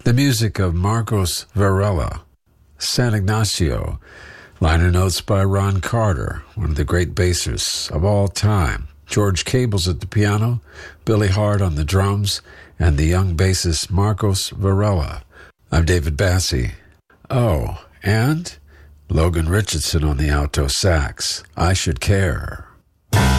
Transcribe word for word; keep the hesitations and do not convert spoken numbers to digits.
The music of Marcos Varela, San Ignacio, liner notes by Ron Carter, one of the great bassists of all time. George Cable's at the piano, Billy Hart on the drums, and the young bassist Marcos Varela. I'm David Bassie. Oh, and Logan Richardson on the alto sax. I Should Care.